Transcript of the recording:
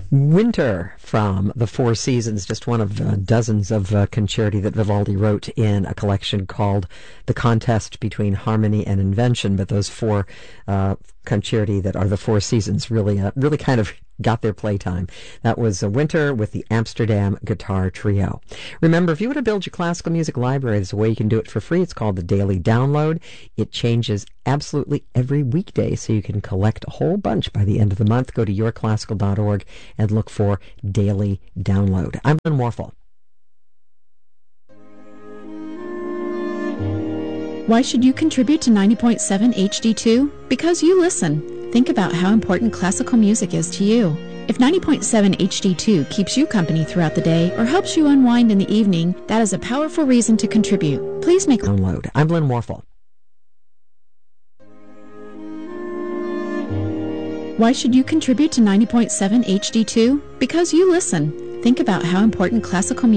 Winter from the Four Seasons, just one of dozens of concerti that Vivaldi wrote in a collection called The Contest Between Harmony and Invention. But those four concerti that are the Four Seasons really kind of got their playtime. That was Winter with the Amsterdam Guitar Trio. Remember, if you want to build your classical music library, there's a way you can do it for free. It's called the Daily Download. It changes absolutely every weekday, so you can collect a whole bunch by the end of the month. Go to yourclassical.org and look for Daily Download. I'm Lynn Warfel. Why should you contribute to 90.7 HD2? Because you listen. Think about how important classical music is to you. If 90.7 HD2 keeps you company throughout the day or helps you unwind in the evening, that is a powerful reason to contribute. Please make download. I'm Lynn Warfel. Why should you contribute to 90.7 HD2? Because you listen. Think about how important classical music